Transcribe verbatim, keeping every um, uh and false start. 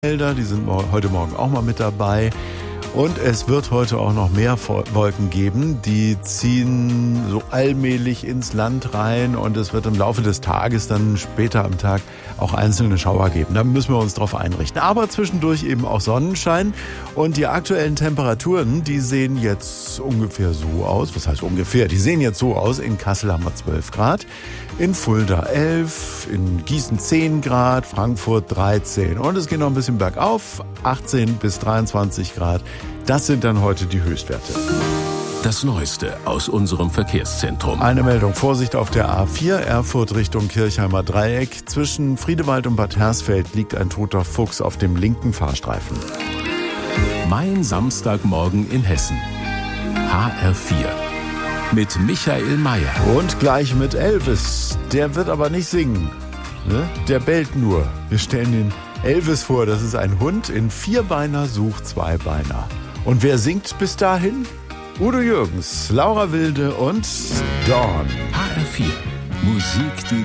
Die sind heute Morgen auch mal mit dabei. Und es wird heute auch noch mehr Wolken geben. Die ziehen so allmählich ins Land rein und es wird im Laufe des Tages dann später am Tag auch einzelne Schauer geben. Da müssen wir uns drauf einrichten. Aber zwischendurch eben auch Sonnenschein. Und die aktuellen Temperaturen, die sehen jetzt ungefähr so aus. Was heißt ungefähr? Die sehen jetzt so aus. In Kassel haben wir zwölf Grad, in Fulda elf, in Gießen zehn Grad, Frankfurt dreizehn. Und es geht noch ein bisschen bergauf, achtzehn bis dreiundzwanzig Grad. Das sind dann heute die Höchstwerte. Das Neueste aus unserem Verkehrszentrum. Eine Meldung. Vorsicht auf der A vier, Erfurt Richtung Kirchheimer Dreieck. Zwischen Friedewald und Bad Hersfeld liegt ein toter Fuchs auf dem linken Fahrstreifen. Mein Samstagmorgen in Hessen. H R vier. Mit Michael Mayer. Und gleich mit Elvis. Der wird aber nicht singen. Ne? Der bellt nur. Wir stellen den Elvis vor. Das ist ein Hund in Vierbeiner sucht Zweibeiner. Und wer singt bis dahin? Udo Jürgens, Laura Wilde und Dawn. H R vier. Musik, die